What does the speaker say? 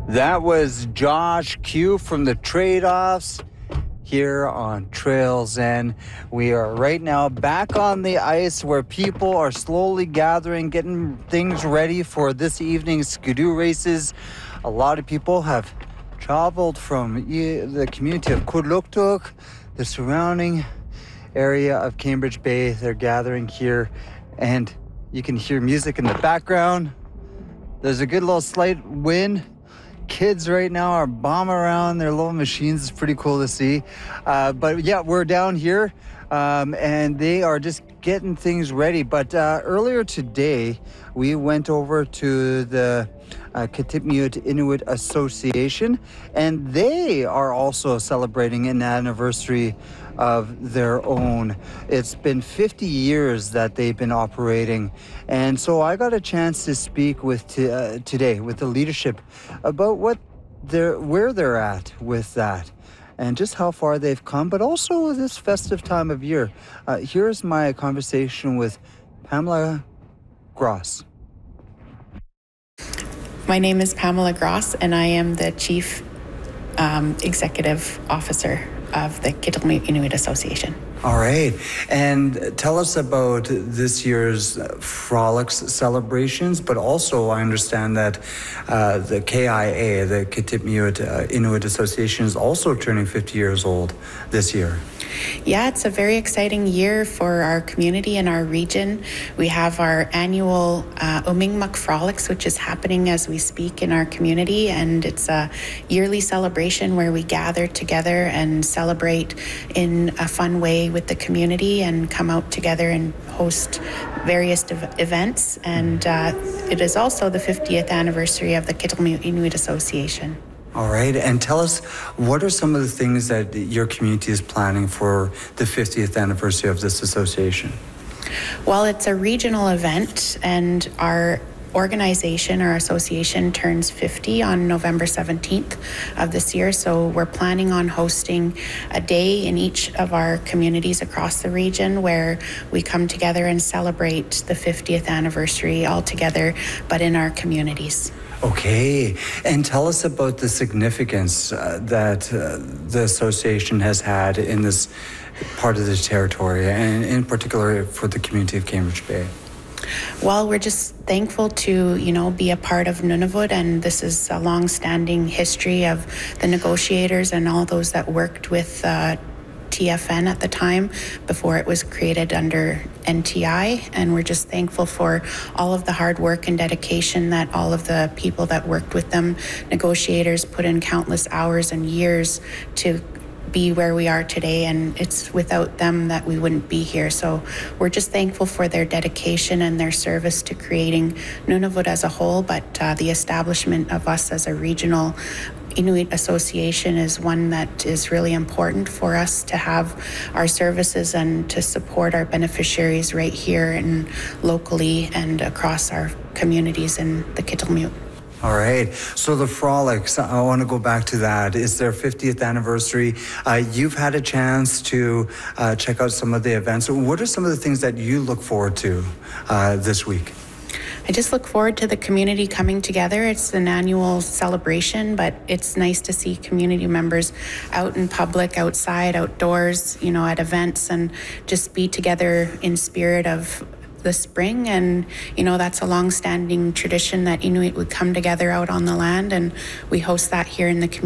That was Josh Q from the Trade-Offs here on Trails End. We are right now back on the ice where people are slowly gathering, getting things ready for this evening's Ski-Doo races. A lot of people have traveled from the community of Kudluktuk, the surrounding area of Cambridge Bay. They're gathering here, and you can hear music in the background. There's a good little slight wind. Kids right now are bombing around their little machines. It's pretty cool to see. But yeah, we're down here and they are just getting things ready. But earlier today, we went over to the Kitikmeot Inuit Association, and they are also celebrating an anniversary of their own. It's been 50 years that they've been operating. And so I got a chance to speak with today with the leadership about where they're at with that and just how far they've come, but also this festive time of year. Here's my conversation with Pamela Gross. My name is Pamela Gross, and I am the Chief Executive Officer of the Kitikmeot Inuit Association. All right. And tell us about this year's Frolics celebrations, but also I understand that the KIA, the Kitikmeot Inuit Association, is also turning 50 years old this year. Yeah, it's a very exciting year for our community and our region. We have our annual Umi'kmaq Frolics, which is happening as we speak in our community, and it's a yearly celebration where we gather together and celebrate in a fun way with the community and come out together and host various events. And it is also the 50th anniversary of the Kitikmeot Inuit Association. All right, and tell us, what are some of the things that your community is planning for the 50th anniversary of this association? Well, it's a regional event, and our organization, our association, turns 50 on November 17th of this year. So we're planning on hosting a day in each of our communities across the region where we come together and celebrate the 50th anniversary all together, but in our communities. Okay, and tell us about the significance that the association has had in this part of the territory, and in particular for the community of Cambridge Bay. Well, we're just thankful to, be a part of Nunavut, and this is a long-standing history of the negotiators and all those that worked with TFN at the time before it was created under NTI, and we're just thankful for all of the hard work and dedication that all of the people that worked with them, negotiators, put in countless hours and years to be where we are today, and it's without them that we wouldn't be here. So we're just thankful for their dedication and their service to creating Nunavut as a whole, but the establishment of us as a regional Inuit Association is one that is really important for us to have our services and to support our beneficiaries right here and locally and across our communities in the Kitikmeot. All right. So the Frolics, I want to go back to that. It's their 50th anniversary. You've had a chance to check out some of the events. What are some of the things that you look forward to this week? I just look forward to the community coming together. It's an annual celebration, but it's nice to see community members out in public, outside, outdoors, at events, and just be together in spirit of the spring. And that's a long-standing tradition that Inuit would come together out on the land, and we host that here in the community.